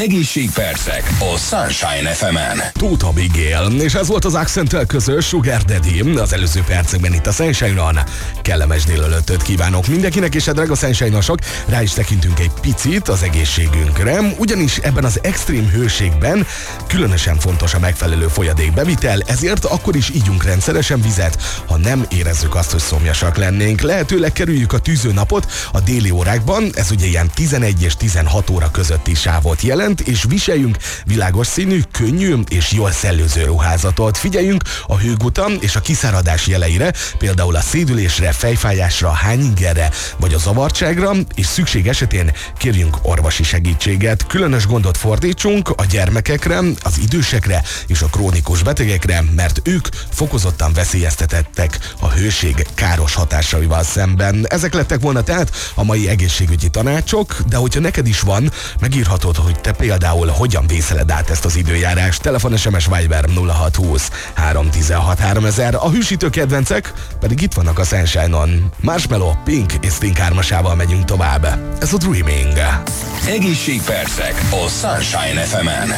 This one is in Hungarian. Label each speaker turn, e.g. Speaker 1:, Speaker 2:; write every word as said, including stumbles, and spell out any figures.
Speaker 1: Egészségpercek a Sunshine ef emen.
Speaker 2: Tóth Abigail, és ez volt az Accenttel közös Sugar Daddy az előző percekben itt a Sunshine-on. Kellemes délelőttöt kívánok mindenkinek, és a drága Sunshine-osok, rá is tekintünk egy picit az egészségünkre, ugyanis ebben az extrém hőségben különösen fontos a megfelelő folyadékbevitel, ezért akkor is ígyunk rendszeresen vizet, ha nem érezzük azt, hogy szomjasak lennénk. Lehetőleg kerüljük a tűzőnapot a déli órákban, ez ugye ilyen tizenegy és tizenhat óra közötti sávot jelent, és viseljünk világos színű, könnyű és jól szellőző ruházatot. Figyeljünk a hőguta és a kiszáradás jeleire, például a szédülésre, fejfájásra, hányingerre vagy a zavartságra, és szükség esetén kérjünk orvosi segítséget. Különös gondot fordítsunk a gyermekekre, az idősekre és a krónikus betegekre, mert ők fokozottan veszélyeztetettek a hőség káros hatásaival szemben. Ezek lettek volna tehát a mai egészségügyi tanácsok, de hogyha neked is van, megírhatod, hogy te például hogyan vészeled át ezt az időjárást. Telefon, es em es, Viber nulla hat húsz három tizenhat háromezer. A hűsítő kedvencek pedig itt vannak a Sunshine-on. Marshmello, Pink és Sting hármasával megyünk tovább. Ez a Dreaming.
Speaker 1: Egészségpercek a Sunshine ef emen.